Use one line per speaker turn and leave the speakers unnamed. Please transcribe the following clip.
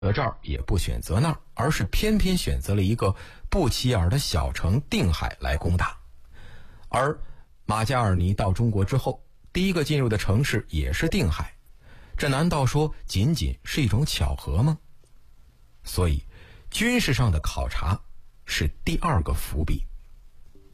这儿也不选择那儿，而是偏偏选择了一个不起眼的小城定海来攻打。而马加尔尼到中国之后，第一个进入的城市也是定海，这难道说仅仅是一种巧合吗？所以军事上的考察是第二个伏笔。